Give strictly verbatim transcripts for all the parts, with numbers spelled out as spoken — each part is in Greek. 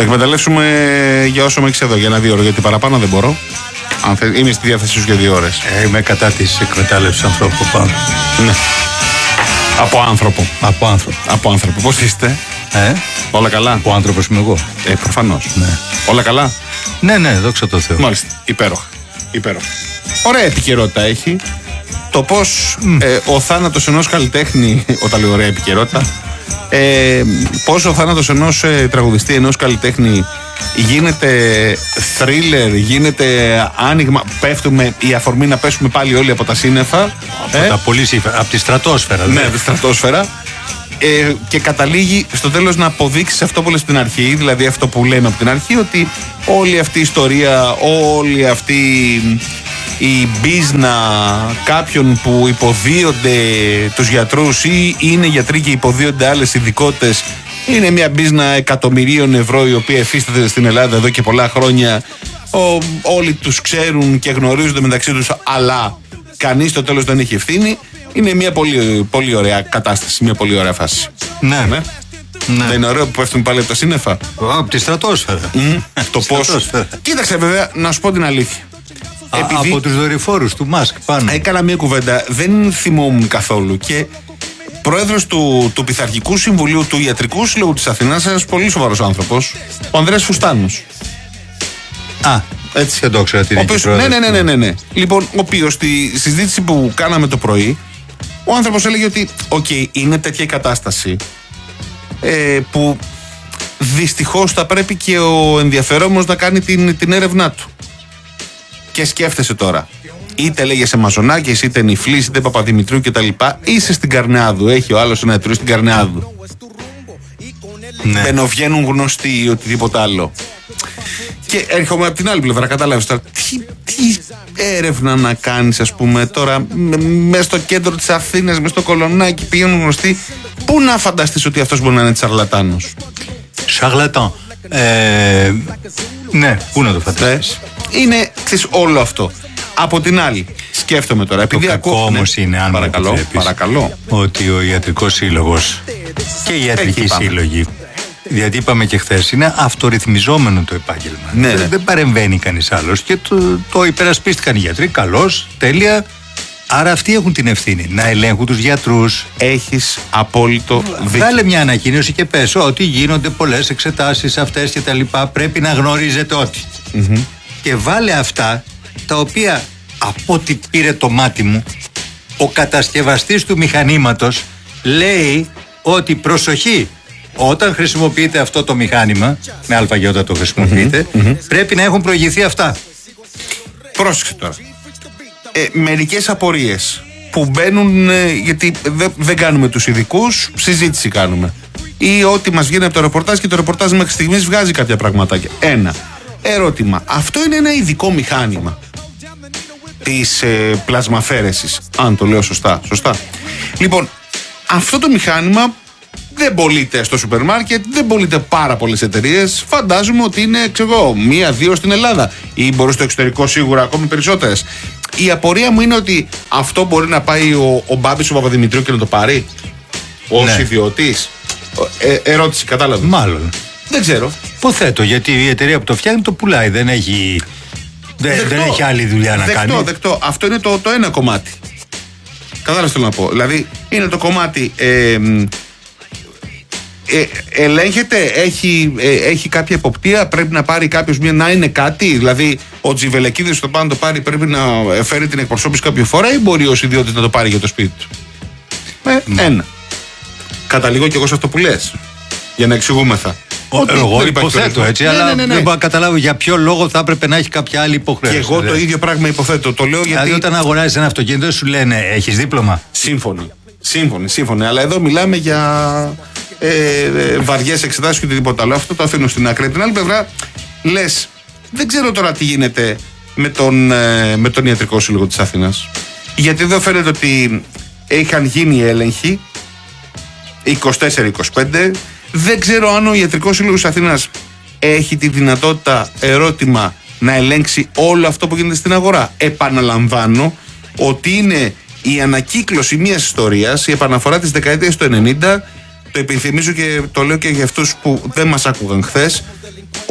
Θα εκμεταλλεύσουμε για όσο με έχεις εδώ, για ένα δύο ώρο, γιατί παραπάνω δεν μπορώ. Αν θε, είμαι στη διάθεσή σου για δύο ώρες. Ε, είμαι κατά της εκμετάλλευσης ανθρώπου πάνω. Ναι. Από άνθρωπο. Από άνθρωπο. Από άνθρωπο. Πώς είστε? Ε? Όλα καλά? Ο άνθρωπος είμαι εγώ. Ε, προφανώς. Ναι. Όλα καλά? Ναι, ναι, δόξα τω Θεώ. Μάλιστα. Υπέροχα. Υπέροχα. Ωραία επικαιρότητα έχει. Το πώς mm. ε, ο θάνατος ενός καλλιτέχνη, όταν λέω ωραία επικαιρότητα, ε, πώς ο θάνατος ενός ε, τραγουδιστή, ενός καλλιτέχνη γίνεται θρίλερ, γίνεται άνοιγμα, πέφτουμε, η αφορμή να πέσουμε πάλι όλοι από τα σύννεφα. Από ε? τα πολύ σύμφωνα, από τη στρατόσφαιρα. Ναι, από τη στρατόσφαιρα. Ε, και καταλήγει στο τέλος να αποδείξει αυτό που λέει στην αρχή, δηλαδή αυτό που λέμε από την αρχή, ότι όλη αυτή η ιστορία, όλη αυτή η μπίζνα κάποιων που υποδίονται τους γιατρούς ή είναι γιατροί και υποδίονται άλλες ειδικότητες, είναι μια μπίζνα εκατομμυρίων ευρώ η οποία εφίσταται στην Ελλάδα εδώ και πολλά χρόνια. Ο, όλοι τους ξέρουν και γνωρίζονται μεταξύ τους, αλλά κανείς στο τέλος δεν έχει ευθύνη. Είναι μια πολύ, πολύ ωραία κατάσταση, μια πολύ ωραία φάση. Ναι. Ναι. Ναι. Δεν είναι ωραίο που πέφτουν πάλι από τα σύννεφα? Από τη στρατόσφαιρα. Mm, το πώς. Κοίταξε, βέβαια, να σου πω την αλήθεια. Α, επειδή από τους δορυφόρους του Μάσκ πάνω. Έκανα μια κουβέντα, δεν θυμόμουν καθόλου, και πρόεδρος του, του Πειθαρχικού Συμβουλίου του Ιατρικού Συλλόγου της Αθήνας, ένας πολύ σοβαρός άνθρωπος, ο Ανδρέας Φουστάνος. Α, έτσι. Δεν το ξέρω τι είναι. Ναι, ναι, ναι, ναι, ναι, ναι. Λοιπόν, ο οποίος στη συζήτηση που κάναμε το πρωί, ο άνθρωπος έλεγε ότι, οκ, okay, είναι τέτοια η κατάσταση ε, που δυστυχώς θα πρέπει και ο ενδιαφερόμενος να κάνει την, την έρευνά του. Και σκέφτεσαι τώρα, είτε λέγεσαι Μαζονάκης, είτε Νιφλής, είτε Παπαδημητρίου κτλ. Είσαι στην Καρνεάδου, έχει ο άλλος ένα εταιρείο στην Καρνεάδου. Ναι. Δεν βγαίνουν γνωστοί ή οτιδήποτε άλλο. Και έρχομαι από την άλλη πλευρά, κατάλαβες τώρα, τι, τι έρευνα να κάνεις, ας πούμε, τώρα μέσα στο κέντρο της Αθήνας, μέσα στο Κολονάκι, πηγαίνουν γνωστοί. Πού να φανταστείς ότι αυτός μπορεί να είναι τσαρλατάνος? Σαρλατάν. Ε, ναι, πού να το φανταστείς? Ε, είναι, ξέρεις, όλο αυτό. Από την άλλη, σκέφτομαι τώρα, επειδή το κακό όμως είναι, αν παρακαλώ, παρακαλώ, ότι ο Ιατρικός Σύλλογος και οι ιατρικοί σύλλογοι, γιατί είπαμε και χθες, είναι αυτορυθμιζόμενο το επάγγελμα. Ναι, ναι. Δεν, δεν παρεμβαίνει κανείς άλλος και το, το υπερασπίστηκαν οι γιατροί. Καλώς, τέλεια. Άρα αυτοί έχουν την ευθύνη να ελέγχουν τους γιατρούς. Έχεις απόλυτο δίκιο. Βγάλε μια ανακοίνωση και πες ότι γίνονται πολλές εξετάσεις αυτές και τα λοιπά. Πρέπει να γνωρίζετε ότι. Mm-hmm. Και βάλε αυτά τα οποία, από ό,τι πήρε το μάτι μου, ο κατασκευαστής του μηχανήματος λέει ότι προσοχή, όταν χρησιμοποιείτε αυτό το μηχάνημα, με αλφαγιώτα το χρησιμοποιείτε, mm-hmm, mm-hmm. πρέπει να έχουν προηγηθεί αυτά. Πρόσεξε τώρα. Ε, μερικές απορίες που μπαίνουν, ε, γιατί δεν δε κάνουμε τους ειδικούς, συζήτηση κάνουμε. Ή ό,τι μας βγαίνει από το ρεπορτάζ, και το ρεπορτάζ μέχρι στιγμής βγάζει κάποια πραγματάκια. Ένα. Ερώτημα. Αυτό είναι ένα ειδικό μηχάνημα της ε, πλασμαφέρεσης, αν το λέω σωστά. Σωστά. Λοιπόν, αυτό το μηχάνημα δεν πωλείται στο σούπερ μάρκετ, δεν πωλείται πάρα πολλές εταιρείες. Φαντάζομαι ότι είναι, ξέρω εγώ, μία-δύο στην Ελλάδα, ή μπορεί στο εξωτερικό σίγουρα ακόμη περισσότερες. Η απορία μου είναι ότι αυτό μπορεί να πάει ο, ο Μπάμπης ο Παπαδημητρίου και να το πάρει ως ναι. ιδιωτής. Ε, ερώτηση, κατάλαβε? Μάλλον. Δεν ξέρω. Υποθέτω, γιατί η εταιρεία που το φτιάχνει το πουλάει. Δεν έχει, δεν, δεν έχει άλλη δουλειά να δεκτό, κάνει. Δεκτό. Αυτό είναι το, το ένα κομμάτι. Κατάλαβες τι θέλω να πω? Δηλαδή είναι το κομμάτι. Ε, Ε, ελέγχεται, έχει, ε, έχει κάποια εποπτεία, πρέπει να πάρει κάποιος μια, να είναι κάτι, δηλαδή ο Τζιβελεκίδης το πάνω το πάρει, πρέπει να φέρει την εκπροσώπηση κάποια φορά, ή μπορεί ως ιδιώτης να το πάρει για το σπίτι του? Ε, ένα. Καταλήγω κι εγώ σε αυτό που λες, για να εξηγούμεθα. Ότι εγώ υποθέτω έτσι, ναι, αλλά ναι, ναι, ναι. δεν μπορώ να καταλάβω για ποιο λόγο θα έπρεπε να έχει κάποια άλλη υποχρέωση. Και εγώ δηλαδή. το ίδιο πράγμα υποθέτω. Το λέω γιατί. Δηλαδή, όταν αγοράζεις ένα αυτοκίνητο, σου λένε έχεις δίπλωμα. Σύμφωνοι. Σύμφωνοι, σύμφωνοι. Αλλά εδώ μιλάμε για ε, ε, βαριές εξετάσεις και οτιδήποτε άλλο. Αυτό το αφήνω στην άκρη. Από την άλλη πλευρά, λες, δεν ξέρω τώρα τι γίνεται με τον, ε, με τον Ιατρικό Σύλλογο της Αθήνας. Γιατί εδώ φαίνεται ότι είχαν γίνει έλεγχοι είκοσι τέσσερα είκοσι πέντε. Δεν ξέρω αν ο Ιατρικός Σύλλογος της Αθήνας έχει τη δυνατότητα, ερώτημα, να ελέγξει όλο αυτό που γίνεται στην αγορά. Επαναλαμβάνω ότι είναι η ανακύκλωση μιας ιστορίας, η επαναφορά της δεκαετίας του ενενήντα. Το επιθυμίζω και το λέω και για αυτούς που δεν μας άκουγαν χθες.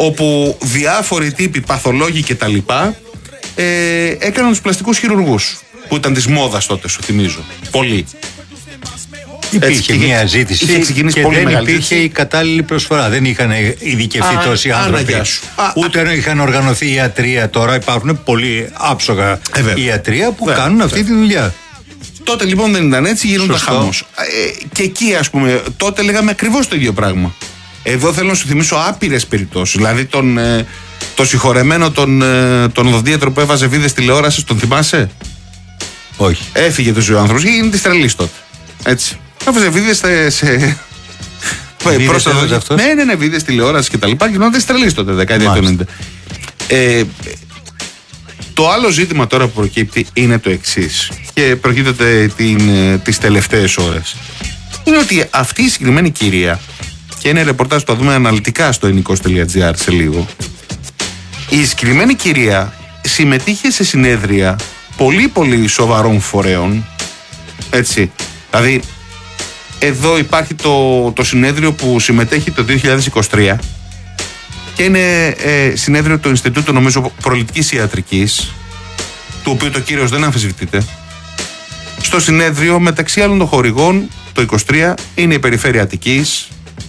όπου διάφοροι τύποι, παθολόγοι κτλ. Ε, έκαναν τους πλαστικούς χειρουργούς, που ήταν της μόδας τότε, σου θυμίζω. Πολύ. Υπήρχε Έτσι, μια ζήτηση είχε και πολύ δεν υπήρχε η κατάλληλη προσφορά. Δεν είχαν ειδικευτεί Α, τόσοι άνθρωποι. άνα, Ούτε α, είχαν οργανωθεί η ιατρία. Τώρα υπάρχουν πολύ άψογα ε, ιατρία που βέβαια, κάνουν βέβαια. αυτή τη δουλειά. Τότε λοιπόν δεν ήταν έτσι, γίνονταν χαμός. Ε, και εκεί, ας πούμε, τότε λέγαμε ακριβώς το ίδιο πράγμα. Εδώ θέλω να σου θυμίσω άπειρες περιπτώσεις. Δηλαδή τον, ε, το συγχωρεμένο τον, ε, τον οδοντίατρο που έβαζε βίδες τηλεόρασης, τον θυμάσαι? Όχι. Έφυγε του ζωάνθρωπου, είναι τη τρελή τότε. Έτσι. Έβαζε βίδες σε. σε... Βίδες αυτό. Ναι, ναι, ναι, βίδες τηλεόρασης και τα λοιπά. Γινόταν τη τρελή τότε, δεκαετία του ενενήντα. Ε, το άλλο ζήτημα τώρα που προκύπτει είναι το εξής και προκύπτεται τις τελευταίες ώρες. Είναι ότι αυτή η συγκεκριμένη κυρία, και είναι ρεπορτάζ που θα δούμε αναλυτικά στο ελληνικός τελεία τζι άρ σε λίγο, η συγκεκριμένη κυρία συμμετείχε σε συνέδρια πολύ πολύ σοβαρών φορέων, έτσι. Δηλαδή εδώ υπάρχει το, το συνέδριο που συμμετέχει το δύο χιλιάδες είκοσι τρία και είναι ε, συνέδριο του Ινστιτούτου, νομίζω, Προληπτικής Ιατρικής, του οποίου το κύριος δεν αμφισβητείται. Στο συνέδριο, μεταξύ άλλων των χορηγών, το είκοσι τρία είναι η Περιφέρεια Αττικής,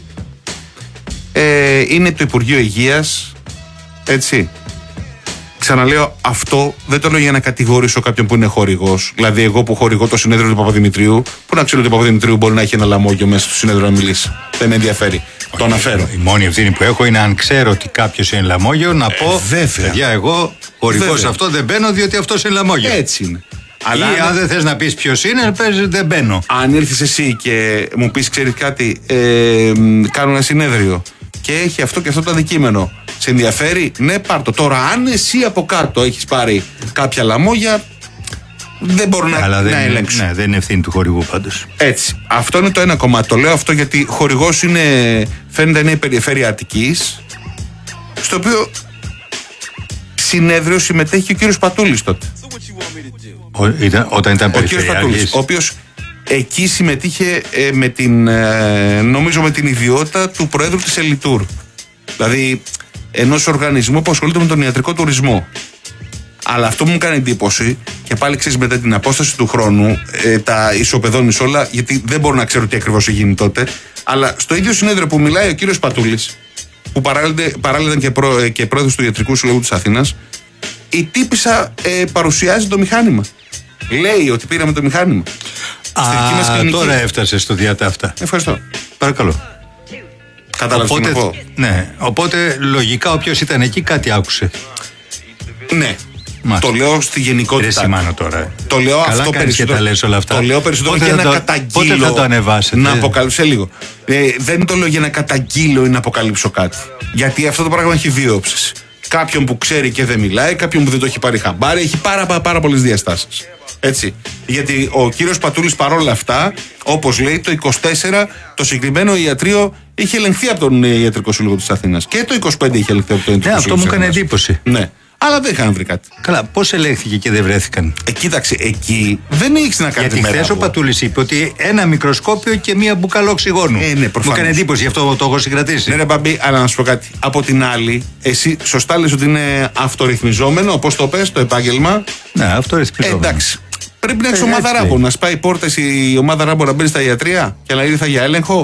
ε, είναι το Υπουργείο Υγείας, έτσι. Ξαναλέω, αυτό δεν το λέω για να κατηγορήσω κάποιον που είναι χορηγός. Δηλαδή, εγώ που χορηγώ το συνέδριο του Παπαδημητρίου, που να ξέρω ότι ο Παπαδημητρίου μπορεί να έχει ένα λαμόγιο μέσα στο συνέδριο να μιλήσει. Δεν με ενδιαφέρει. Όχι, το αναφέρω. Η μόνη ευθύνη που έχω είναι, αν ξέρω ότι κάποιος είναι λαμόγιο, να πω: ε, βέβαια. Παιδιά, εγώ χορηγός αυτό δεν μπαίνω, διότι αυτός είναι λαμόγιο. Έτσι είναι. Αλλά ή αν δεν θες να πεις ποιος είναι, πες δεν μπαίνω. Αν ήρθεις εσύ και μου πεις, ξέρεις κάτι, ε, κάνω ένα συνέδριο και έχει αυτό και αυτό το αντικείμενο, σε ενδιαφέρει? Ναι, πάρ' το. Τώρα, αν εσύ από κάτω έχεις πάρει κάποια λαμόγια, δεν μπορώ να, Αλλά δεν, να ελέγξω. Ναι, δεν είναι ευθύνη του χορηγού πάντως. Έτσι. Αυτό είναι το ένα κομμάτι. Το λέω αυτό γιατί χορηγός είναι, φαίνεται είναι η Περιφέρεια Αττικής, στο οποίο συνέδριο συμμετέχει ο κύριος Πατούλης τότε. Ο, ήταν, όταν ήταν περιφερειάρχης. Ο οποίος εκεί συμμετείχε ε, με την, ε, νομίζω με την ιδιότητα του Προέδρου της Ελιτούρ. Δηλαδή ενός οργανισμού που ασχολείται με τον ιατρικό τουρισμό. Αλλά αυτό που μου κάνει εντύπωση, και πάλι ξέρεις μετά την απόσταση του χρόνου, ε, τα ισοπεδώνεις όλα, γιατί δεν μπορώ να ξέρω τι ακριβώς έχει γίνει τότε, αλλά στο ίδιο συνέδριο που μιλάει ο κύριος Πατούλης, που παράλληλα ήταν και, προ, και πρόεδρος του Ιατρικού Συλλόγου της Αθήνας, η τύπισσα ε, παρουσιάζει το μηχάνημα. Λέει ότι πήραμε το μηχάνημα. Α, τώρα έφτασε στο διατάφτα. Ευχαριστώ. Παρακαλώ. Κατάλαβες τι να πω. Ναι, οπότε λογικά όποιος ήταν εκεί κάτι άκουσε. Ναι. Μάλιστα. Το λέω στη γενικότητα. Σημάνω τώρα. Το λέω Καλά αυτό περισσότερο. Και τα λες όλα αυτά. Το λέω περισσότερο πότε για να το, καταγγείλω. Πότε θα το ανεβάσετε? Να αποκαλύψω λίγο. Ε, δεν το λέω για να καταγγείλω ή να αποκαλύψω κάτι. Γιατί αυτό το πράγμα έχει δύο όψεις. Κάποιον που ξέρει και δεν μιλάει, κάποιον που δεν το έχει πάρει χαμπάρι, έχει πάρα, πάρα, πάρα πολλές διαστάσεις. Έτσι. Γιατί ο κύριος Πατούλης παρόλα αυτά, όπως λέει, το είκοσι τέσσερα το συγκεκριμένο ιατρείο είχε ελεγχθεί από τον Ιατρικό Σύλλογο της Αθήνας. Και το είκοσι πέντε είχε ελεγχθεί από τον Ιατρικό ναι, Σύλλογο. Αυτό μου έκανε εντύπωση. Ναι. Αλλά δεν είχαν βρει κάτι. Καλά, πώς ελέγχθηκε και δεν βρέθηκαν? Ε, κοίταξε, εκεί δεν έχει να κάνει. Γιατί χθες ο Πατούλης είπε ότι ένα μικροσκόπιο και μία μπουκάλα οξυγόνου. Ε, ναι, μου έκανε εντύπωση, γι' αυτό το έχω συγκρατήσει. Ναι, ρε Μπαμπή, αλλά να σου πω κάτι. Από την άλλη, εσύ σωστά λες ότι είναι αυτορυθμιζόμενο, όπως το πες, το επάγγελμα. Ναι, αυτορυθμιζόμενο. Ε, εντάξει. Πρέπει να έχει ομάδα ράμπο, να σπάει πόρτες η ομάδα ράμπο να μπαίνει στα ιατρία και να ήρθα για έλεγχο.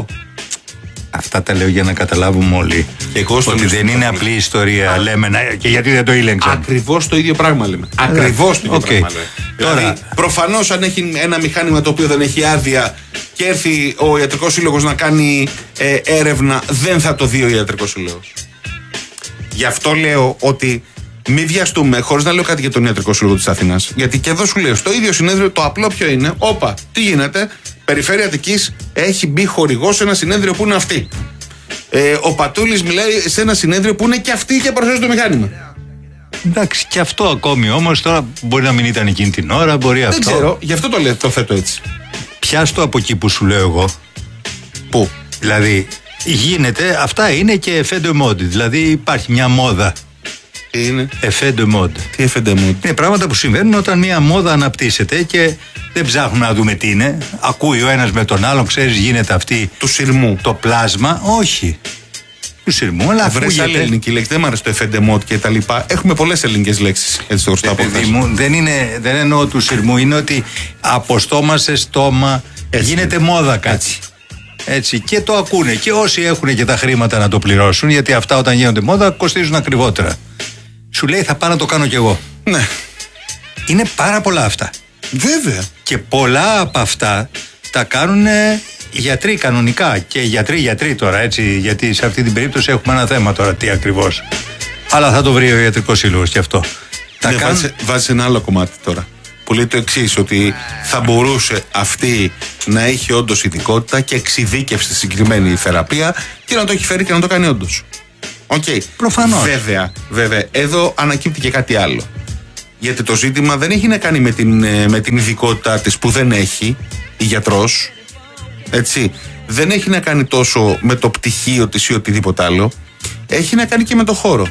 Αυτά τα λέω για να καταλάβουμε όλοι. Και εγώ ότι δεν είναι απλή ιστορία. Α, λέμε να, και γιατί δεν το ήλεγξαν. Ακριβώς το ίδιο πράγμα λέμε. Ακριβώς το ίδιο okay. πράγμα λέμε. Τώρα, δηλαδή, προφανώς αν έχει ένα μηχάνημα το οποίο δεν έχει άδεια και έρθει ο Ιατρικός Σύλλογος να κάνει ε, έρευνα, δεν θα το δει ο Ιατρικός Σύλλογος. Γι' αυτό λέω ότι μην βιαστούμε, χωρίς να λέω κάτι για τον Ιατρικό Σύλλογο της Αθήνας. Γιατί και εδώ σου λέω, στο ίδιο συνέδριο το απλό ποιο είναι. Όπα, τι γίνεται? Περιφέρεια Αττικής έχει μπει χορηγός σε ένα συνέδριο που είναι αυτή. Ε, ο Πατούλης μιλάει σε ένα συνέδριο που είναι και αυτή και παρουσιάζει το μηχάνημα. Εντάξει, και αυτό ακόμη όμως τώρα μπορεί να μην ήταν εκείνη την ώρα, μπορεί δεν αυτό. Δεν ξέρω, γι' αυτό το, λέω, το θέτω έτσι. Πιάστο από εκεί που σου λέω εγώ. Πού? Δηλαδή, γίνεται, αυτά είναι και effet de mode. Δηλαδή, υπάρχει μια μόδα. Τι είναι? Effet de mode. Τι effet de mode? Είναι πράγματα που συμβαίνουν όταν μια μόδα αναπτύσσεται και δεν ψάχνουμε να δούμε τι είναι. Ακούει ο ένας με τον άλλον, ξέρεις, γίνεται αυτή. Του σειρμού. Το πλάσμα, όχι. Του σειρμού, αλλά βρες ακούγεται. άλλη ελληνική λέξη. Δεν μου αρέσει το εφεντεμότ και τα λοιπά. Έχουμε πολλές ελληνικές λέξεις. Έτσι το γνωστό από χθες. Δεν, είναι, δεν εννοώ του σειρμού, είναι ότι από στόμα σε στόμα Έτσι. γίνεται μόδα κάτι. Έτσι. Έτσι. Και το ακούνε. Και όσοι έχουν και τα χρήματα να το πληρώσουν, γιατί αυτά όταν γίνονται μόδα κοστίζουν ακριβότερα. Σου λέει θα πάω να το κάνω κι εγώ. Ναι. Είναι πάρα πολλά αυτά. Βέβαια. Και πολλά από αυτά τα κάνουν γιατροί κανονικά. Και γιατροί-γιατροί τώρα, έτσι. Γιατί σε αυτή την περίπτωση έχουμε ένα θέμα τώρα, τι ακριβώς. Αλλά θα το βρει ο Ιατρικός Σύλλογος και αυτό. Τα Ναι, κάνουν... βάζει, βάζει ένα άλλο κομμάτι τώρα. Που λέει το εξής, ότι θα μπορούσε αυτή να έχει όντως ειδικότητα και εξειδίκευση στη συγκεκριμένη θεραπεία και να το έχει φέρει και να το κάνει όντως. Οκ. Okay. Προφανώς. Βέβαια, βέβαια, εδώ ανακύπτει και κάτι άλλο. Γιατί το ζήτημα δεν έχει να κάνει με την, με την ειδικότητά της που δεν έχει η γιατρός. Έτσι. Δεν έχει να κάνει τόσο με το πτυχίο της ή οτιδήποτε άλλο. Έχει να κάνει και με το χώρο.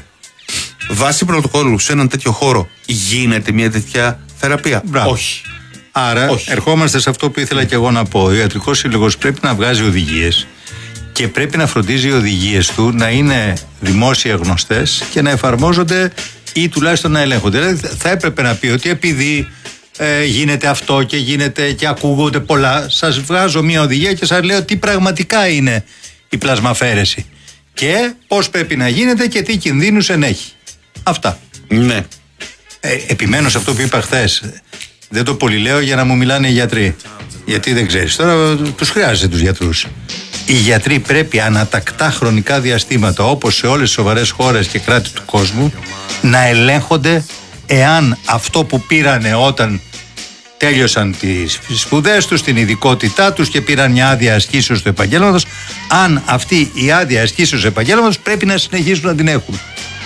Βάσει πρωτοκόλλου σε έναν τέτοιο χώρο γίνεται μια τέτοια θεραπεία? Μπράβο. Όχι. Άρα Όχι. ερχόμαστε σε αυτό που ήθελα και εγώ να πω. Ο Ιατρικός Σύλλογος πρέπει να βγάζει οδηγίες και πρέπει να φροντίζει οι οδηγίες του να είναι δημόσια γνωστές και να εφαρμόζονται ή τουλάχιστον να ελέγχονται. Δηλαδή θα έπρεπε να πει ότι επειδή ε, γίνεται αυτό και γίνεται και ακούγονται πολλά, σας βγάζω μια οδηγία και σας λέω τι πραγματικά είναι η πλασμαφέρεση και πώς πρέπει να γίνεται και τι κινδύνους ενέχει. Αυτά. Ναι. Ε, επιμένω σε αυτό που είπα χθες. Δεν το πολυλέω για να μου μιλάνε οι γιατροί. Γιατί δεν ξέρεις. Τώρα τους χρειάζεται τους γιατρούς. Οι γιατροί πρέπει ανατακτά χρονικά διαστήματα, όπως σε όλες τις σοβαρές χώρες και κράτη του κόσμου, να ελέγχονται εάν αυτό που πήρανε όταν τέλειωσαν τις σπουδές τους, την ειδικότητά τους και πήραν μια άδεια ασκήσεως του επαγγέλματος, αν αυτή η άδεια ασκήσεως του επαγγέλματος πρέπει να συνεχίσουν να την έχουν.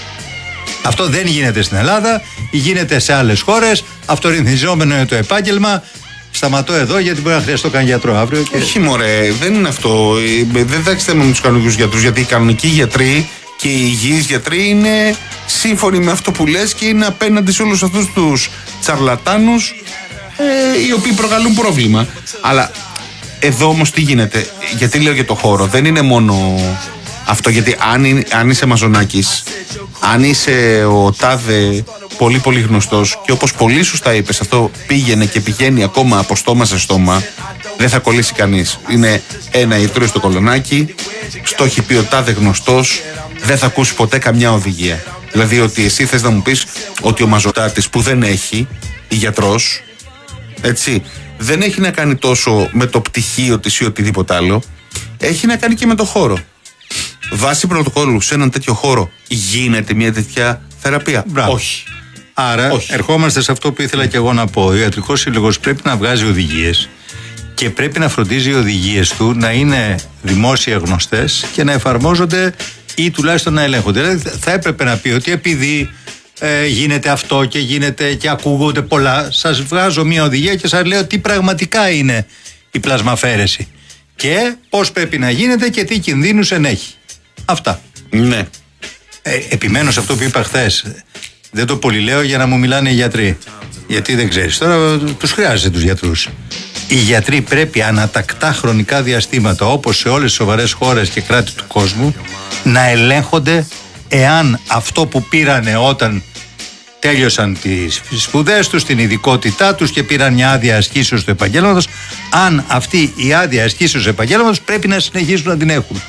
Αυτό δεν γίνεται στην Ελλάδα, γίνεται σε άλλες χώρες. Αυτορυθμιζόμενο είναι το επάγγελμα. Σταματώ εδώ γιατί μπορεί να χρειαστώ καν γιατρό αύριο. Και... Όχι μωρέ, δεν είναι αυτό. Ε, Δεν θα έχετε με τους κανονικούς γιατρούς, γιατί οι κανονικοί γιατροί και οι υγιείς γιατροί είναι σύμφωνοι με αυτό που λες και είναι απέναντι σε όλους αυτούς τους τσαρλατάνους ε, οι οποίοι προκαλούν πρόβλημα. Αλλά εδώ όμως τι γίνεται? Γιατί λέω για το χώρο, δεν είναι μόνο αυτό, γιατί αν, είναι, αν είσαι μαζονάκης, αν είσαι ο τάδε πολύ πολύ γνωστός και όπως πολύ σωστά είπες, αυτό πήγαινε και πηγαίνει ακόμα από στόμα σε στόμα, δεν θα κολλήσει κανείς. Είναι ένα ιατρείο στο κολονάκι, στο έχει πει ο τάδε γνωστός, δεν θα ακούσει ποτέ καμιά οδηγία. Δηλαδή ότι εσύ θες να μου πεις ότι ο μαζοτάτης που δεν έχει η γιατρός, έτσι, δεν έχει να κάνει τόσο με το πτυχίο της ή οτιδήποτε άλλο, έχει να κάνει και με το χώρο. Βάσει πρωτοκόλλου σε έναν τέτοιο χώρο γίνεται μια τέτοια θεραπεία? Μπράβο. Όχι. Άρα Όχι. ερχόμαστε σε αυτό που ήθελα και εγώ να πω. Ο Ιατρικός Σύλλογος πρέπει να βγάζει οδηγίες και πρέπει να φροντίζει οι οδηγίες του να είναι δημόσια γνωστές και να εφαρμόζονται ή τουλάχιστον να ελέγχονται. Δηλαδή θα έπρεπε να πει ότι επειδή ε, γίνεται αυτό και γίνεται και ακούγονται πολλά, σας βγάζω μια οδηγία και σας λέω τι πραγματικά είναι η πλασμαφέρεση και πώς πρέπει να γίνεται και τι κινδύνους ενέχει. Αυτά. Ναι. Ε, επιμένω σε αυτό που είπα χθες. Δεν το πολυλέω για να μου μιλάνε οι γιατροί. Γιατί δεν ξέρεις. Τώρα τους χρειάζεται τους γιατρούς. Οι γιατροί πρέπει ανατακτά χρονικά διαστήματα, όπως σε όλες τις σοβαρές χώρες και κράτη του κόσμου, να ελέγχονται εάν αυτό που πήρανε όταν τέλειωσαν τις σπουδές τους, την ειδικότητά τους και πήραν μια άδεια ασκήσεως του επαγγέλματος, αν αυτή η άδεια ασκήσεως του επαγγέλματος πρέπει να συνεχίσουν να την έχουν.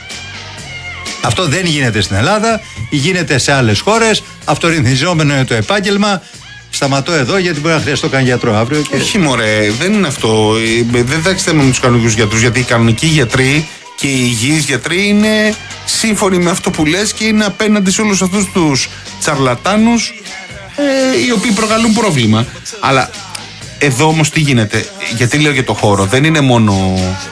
Αυτό δεν γίνεται στην Ελλάδα, γίνεται σε άλλες χώρες. Αυτορυθμιζόμενο είναι το επάγγελμα. Σταματώ εδώ γιατί μπορεί να χρειαστώ καν γιατρό αύριο. Και... Όχι μωρέ, δεν είναι αυτό. Ε, Δεν θα έχετε με τους κανονικούς γιατρούς, γιατί οι κανονικοί γιατροί και οι υγιείς γιατροί είναι σύμφωνοι με αυτό που λες και είναι απέναντι σε όλους αυτούς τους τσαρλατάνους ε, οι οποίοι προκαλούν πρόβλημα. Αλλά εδώ όμως τι γίνεται? Γιατί λέω για το χώρο, δεν είναι μόνο